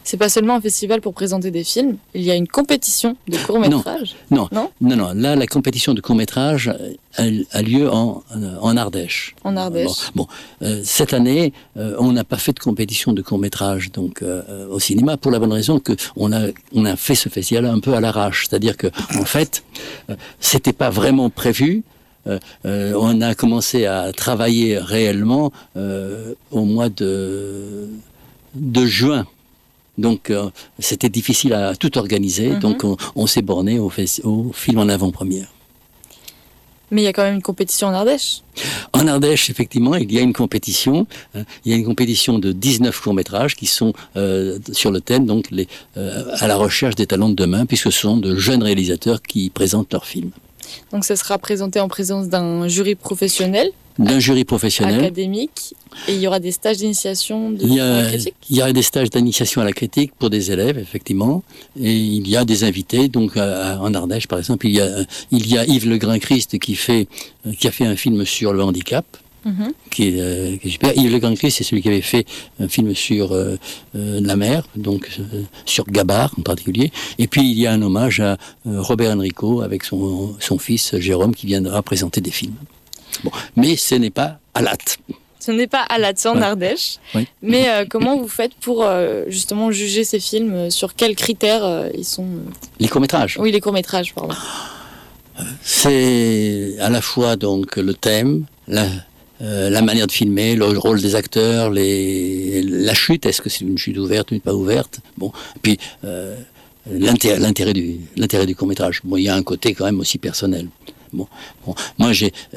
C'est pas seulement un festival pour présenter des films, il y a une compétition de courts-métrages. Non. Là, la compétition de court-métrage a lieu en Ardèche. En Ardèche. Cette année, on n'a pas fait de compétition de court-métrage donc au cinéma pour la bonne raison que on a fait ce festival un peu à l'arrache, c'est-à-dire que en fait, c'était pas vraiment prévu. On a commencé à travailler réellement au mois de juin. Donc, c'était difficile à tout organiser. Donc, on s'est borné au film en avant-première. Mais il y a quand même une compétition en Ardèche. En Ardèche, effectivement, il y a une compétition. Il y a une compétition de 19 courts-métrages qui sont sur le thème, donc, à la recherche des talents de demain, puisque ce sont de jeunes réalisateurs qui présentent leurs films. Donc, ça sera présenté en présence d'un jury professionnel. D'un jury professionnel. Académique. Et il y aura des stages d'initiation à la critique. Il y a des stages d'initiation à la critique pour des élèves, effectivement. Et il y a des invités. Donc, en Ardèche, par exemple, il y a Yves Le Grain-Christ qui a fait un film sur le handicap. Qui est super. Yves Le Grain-Christ, c'est celui qui avait fait un film sur la mer, donc sur Gabard en particulier. Et puis, il y a un hommage à Robert Enrico avec son fils Jérôme qui viendra présenter des films. Bon, mais ce n'est pas à Latte. Ce n'est pas à Latte, c'est en Ardèche. Oui. Mais comment vous faites pour justement juger ces films? Sur quels critères ils sont Les courts-métrages. Oui, les courts-métrages, pardon. C'est à la fois donc le thème, la manière de filmer, le rôle des acteurs, la chute. Est-ce que c'est une chute ouverte, une pas ouverte? Bon, et puis l'intérêt du court-métrage. Bon, il y a un côté quand même aussi personnel. Bon, moi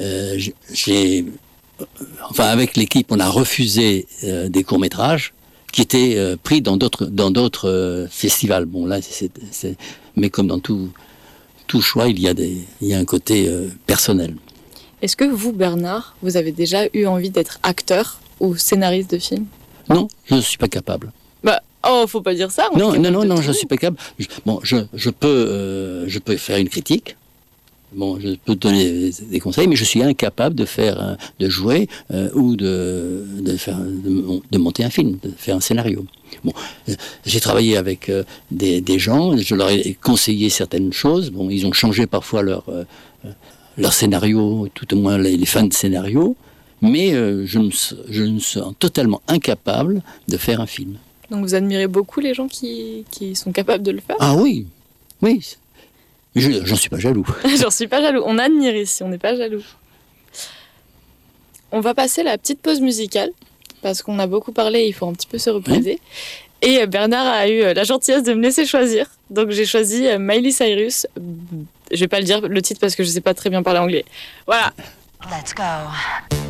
avec l'équipe, on a refusé des courts-métrages qui étaient pris dans d'autres festivals. Bon, là, mais comme dans tout choix, il y a un côté personnel. Est-ce que vous, Bernard, vous avez déjà eu envie d'être acteur ou scénariste de film? Non, je ne suis pas capable. Faut pas dire ça. Non, je ne suis pas capable. Je peux faire une critique. Bon, je peux donner des conseils, mais je suis incapable de jouer ou de monter un film, de faire un scénario. Bon, j'ai travaillé avec des gens, je leur ai conseillé certaines choses. Bon, ils ont changé parfois leur scénario, tout au moins les fins de scénario, mais je me sens totalement incapable de faire un film. Donc vous admirez beaucoup les gens qui sont capables de le faire? Ah oui. J'en suis pas jaloux. J'en suis pas jaloux. On admire ici, on n'est pas jaloux. On va passer la petite pause musicale, parce qu'on a beaucoup parlé, il faut un petit peu se reposer. Oui. Et Bernard a eu la gentillesse de me laisser choisir. Donc j'ai choisi Miley Cyrus. Je vais pas le dire le titre parce que je sais pas très bien parler anglais. Voilà. Let's go.